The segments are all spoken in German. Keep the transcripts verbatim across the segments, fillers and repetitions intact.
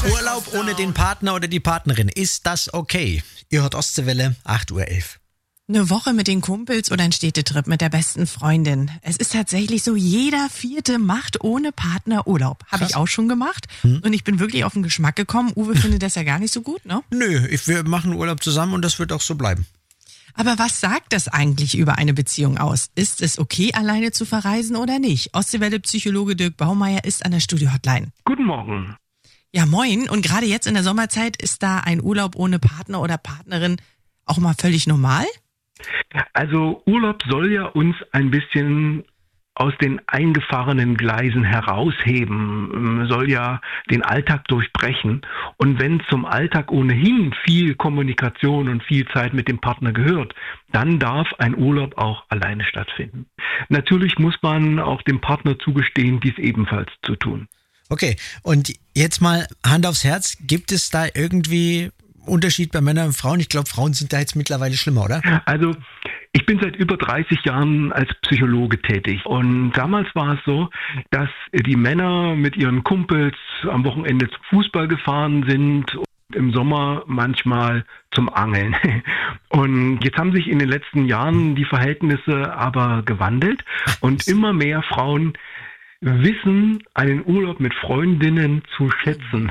Urlaub ohne den Partner oder die Partnerin, ist das okay? Ihr hört Ostseewelle, acht Uhr elf. Eine Woche mit den Kumpels oder ein Städtetrip mit der besten Freundin. Es ist tatsächlich so, jeder Vierte macht ohne Partner Urlaub. Habe ich auch schon gemacht. Hm. Und ich bin wirklich auf den Geschmack gekommen. Uwe findet das ja gar nicht so gut, ne? Nö, ich, wir machen Urlaub zusammen und das wird auch so bleiben. Aber was sagt das eigentlich über eine Beziehung aus? Ist es okay, alleine zu verreisen oder nicht? Ostseewelle-Psychologe Dirk Baumeier ist an der Studio-Hotline. Guten Morgen. Ja, moin. Und gerade jetzt in der Sommerzeit ist da ein Urlaub ohne Partner oder Partnerin auch mal völlig normal? Also Urlaub soll ja uns ein bisschen aus den eingefahrenen Gleisen herausheben, soll ja den Alltag durchbrechen. Und wenn zum Alltag ohnehin viel Kommunikation und viel Zeit mit dem Partner gehört, dann darf ein Urlaub auch alleine stattfinden. Natürlich muss man auch dem Partner zugestehen, dies ebenfalls zu tun. Okay, und jetzt mal Hand aufs Herz, gibt es da irgendwie Unterschied bei Männern und Frauen? Ich glaube, Frauen sind da jetzt mittlerweile schlimmer, oder? Also ich bin seit über dreißig Jahren als Psychologe tätig und damals war es so, dass die Männer mit ihren Kumpels am Wochenende zum Fußball gefahren sind und im Sommer manchmal zum Angeln. Und jetzt haben sich in den letzten Jahren die Verhältnisse aber gewandelt und immer mehr Frauen wissen, einen Urlaub mit Freundinnen zu schätzen.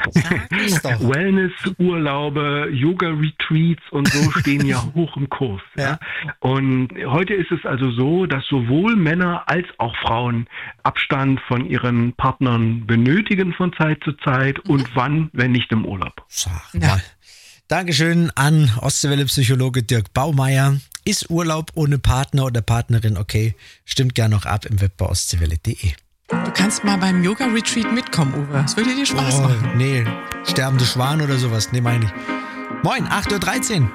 Wellness-Urlaube, Yoga-Retreats und so stehen ja hoch im Kurs. Ja. Ja. Und heute ist es also so, dass sowohl Männer als auch Frauen Abstand von ihren Partnern benötigen von Zeit zu Zeit und mhm. wann, wenn nicht im Urlaub. Sag mal. Ja. Dankeschön an Ostseewelle-Psychologe Dirk Baumeier. Ist Urlaub ohne Partner oder Partnerin okay? Stimmt gerne noch ab im Web bei ostseewelle punkt de. Du kannst mal beim Yoga-Retreat mitkommen, Uwe. Das würde dir Spaß oh, machen. Nee, sterbende Schwan oder sowas. Nee, meine ich. Moin, acht Uhr dreizehn.